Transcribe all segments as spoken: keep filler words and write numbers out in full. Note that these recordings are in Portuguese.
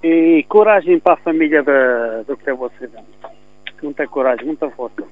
E coragem para a família da, do que é o acidente. Muita coragem, muita força.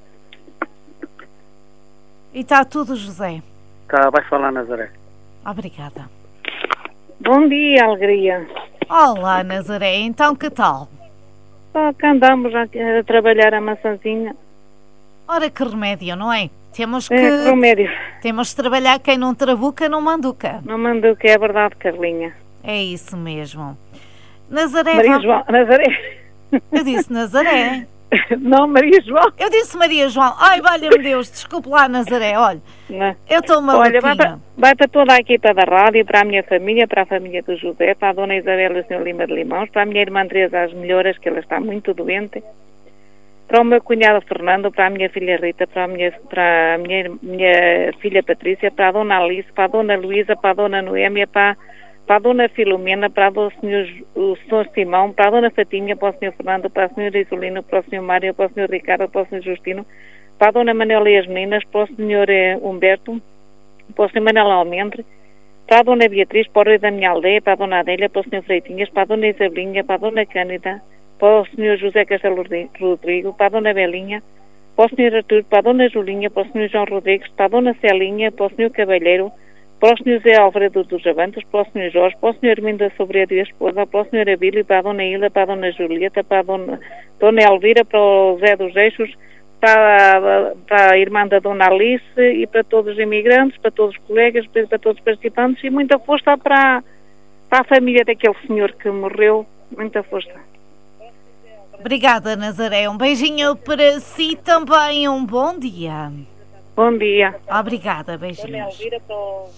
E está tudo, José. Tá, vai falar, Nazaré. Obrigada. Bom dia, alegria. Olá, Nazaré. Então, que tal? Só que andamos a, a trabalhar a maçãzinha. Ora, que remédio, não é? Temos que... É, que remédio. Temos de trabalhar. Quem não trabuca, não manduca. Não mandou que é verdade, Carlinha. É isso mesmo. Nazaré... Maria vá... João, Nazaré. Eu disse Nazaré. Não, Maria João. Eu disse Maria João. Ai, valha-me Deus, desculpe lá, Nazaré. Olha, não. Eu estou uma Olha, vai para, vai para toda a equipa da rádio, para a minha família, para a família do José, para a dona Isabel e o senhor Lima de Limões, para a minha irmã Teresa as melhoras, que ela está muito doente, para o meu cunhado Fernando, para a minha filha Rita, para a minha, para a minha, minha filha Patrícia, para a dona Alice, para a dona Luísa, para a dona Noémia, para, para a dona Filomena, para o senhor, o senhor Simão, para a dona Fatinha, para o senhor Fernando, para a senhora Isolino, para o senhor Mário, para o senhor Ricardo, para o senhor Justino, para a dona Manuela e as meninas, para o senhor eh, Humberto, para o senhor Manuel Almendre, para a dona Beatriz, para o rei da minha aldeia, para a dona Adélia, para o senhor Freitinhas, para a dona Isabelinha, para a dona Cândida, para o senhor José Castelo Rodrigo, para a dona Belinha, para o senhor Artur, para a dona Julinha, para o senhor João Rodrigues, para a dona Celinha, para o senhor Cavalheiro, para o senhor Zé Alfredo dos Avantos, para o senhor Jorge, para o senhor Armindo da Sobreira e a esposa, para o senhor Abílio, para a dona Hilda, para a dona Julieta, para a dona, dona Elvira, para o Zé dos Eixos, para, para a irmã da dona Alice e para todos os imigrantes, para todos os colegas, para todos os participantes e muita força para, para a família daquele senhor que morreu. Muita força. Obrigada, Nazaré. Um beijinho para si também. Um bom dia. Bom dia. Obrigada, beijinhos. Dona Elvira, para o